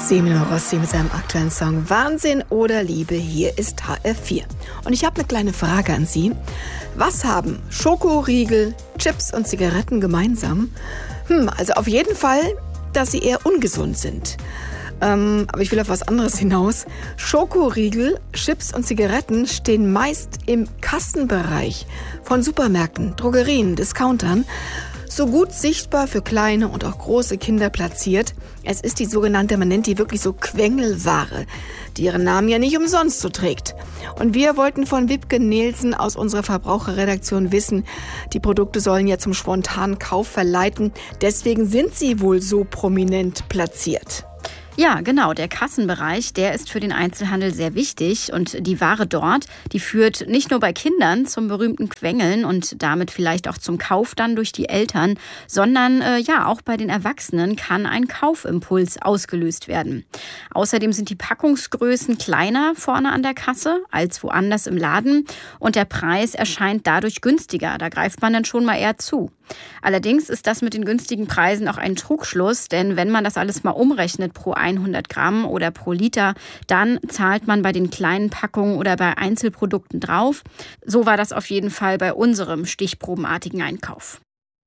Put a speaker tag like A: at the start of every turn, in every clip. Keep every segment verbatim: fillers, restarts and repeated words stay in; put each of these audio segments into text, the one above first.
A: Semino Rossi mit seinem aktuellen Song Wahnsinn oder Liebe. Hier ist H R vier. Und ich habe eine kleine Frage an Sie. Was haben Schokoriegel, Chips und Zigaretten gemeinsam? Hm, also auf jeden Fall, dass sie eher ungesund sind. Ähm, aber ich will auf was anderes hinaus. Schokoriegel, Chips und Zigaretten stehen meist im Kassenbereich von Supermärkten, Drogerien, Discountern. So gut sichtbar für kleine und auch große Kinder platziert. Es ist die sogenannte, man nennt die wirklich so Quengelware, die ihren Namen ja nicht umsonst so trägt. Und wir wollten von Wiebke Nielsen aus unserer Verbraucherredaktion wissen, die Produkte sollen ja zum spontanen Kauf verleiten. Deswegen sind sie wohl so prominent platziert.
B: Ja, genau. Der Kassenbereich, der ist für den Einzelhandel sehr wichtig. Und die Ware dort, die führt nicht nur bei Kindern zum berühmten Quengeln und damit vielleicht auch zum Kauf dann durch die Eltern, sondern äh, ja, auch bei den Erwachsenen kann ein Kaufimpuls ausgelöst werden. Außerdem sind die Packungsgrößen kleiner vorne an der Kasse als woanders im Laden und der Preis erscheint dadurch günstiger. Da greift man dann schon mal eher zu. Allerdings ist das mit den günstigen Preisen auch ein Trugschluss, denn wenn man das alles mal umrechnet pro hundert Gramm oder pro Liter, dann zahlt man bei den kleinen Packungen oder bei Einzelprodukten drauf. So war das auf jeden Fall bei unserem stichprobenartigen Einkauf.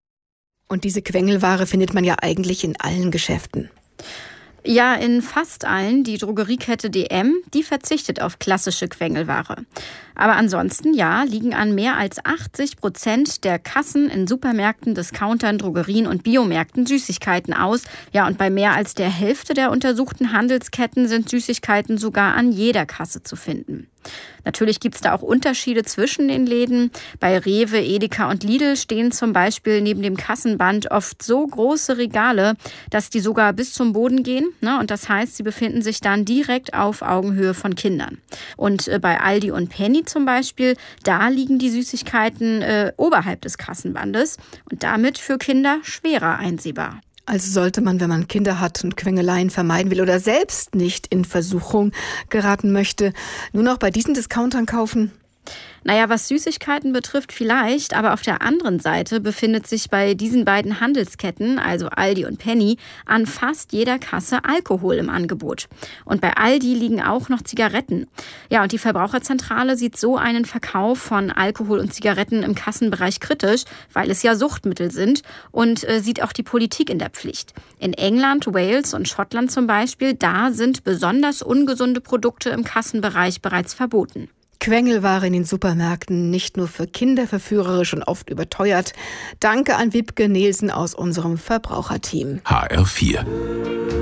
A: Und diese Quengelware findet man ja eigentlich in allen Geschäften.
B: Ja, in fast allen. Die Drogeriekette D M, die verzichtet auf klassische Quengelware. Aber ansonsten, ja, liegen an mehr als achtzig Prozent der Kassen in Supermärkten, Discountern, Drogerien und Biomärkten Süßigkeiten aus. Ja, und bei mehr als der Hälfte der untersuchten Handelsketten sind Süßigkeiten sogar an jeder Kasse zu finden. Natürlich gibt es da auch Unterschiede zwischen den Läden. Bei Rewe, Edeka und Lidl stehen zum Beispiel neben dem Kassenband oft so große Regale, dass die sogar bis zum Boden gehen. Ne? Und das heißt, sie befinden sich dann direkt auf Augenhöhe von Kindern. Und äh, bei Aldi und Penny zum Beispiel, da liegen die Süßigkeiten äh, oberhalb des Kassenbandes und damit für Kinder schwerer einsehbar.
A: Also sollte man, wenn man Kinder hat und Quengeleien vermeiden will oder selbst nicht in Versuchung geraten möchte, nur noch bei diesen Discountern kaufen?
B: Naja, was Süßigkeiten betrifft vielleicht, aber auf der anderen Seite befindet sich bei diesen beiden Handelsketten, also Aldi und Penny, an fast jeder Kasse Alkohol im Angebot. Und bei Aldi liegen auch noch Zigaretten. Ja, und die Verbraucherzentrale sieht so einen Verkauf von Alkohol und Zigaretten im Kassenbereich kritisch, weil es ja Suchtmittel sind und äh, sieht auch die Politik in der Pflicht. In England, Wales und Schottland zum Beispiel, da sind besonders ungesunde Produkte im Kassenbereich bereits verboten.
A: Quengelware in den Supermärkten, nicht nur für Kinder verführerisch und oft überteuert. Danke an Wiebke Nielsen aus unserem Verbraucherteam.
C: H R vier.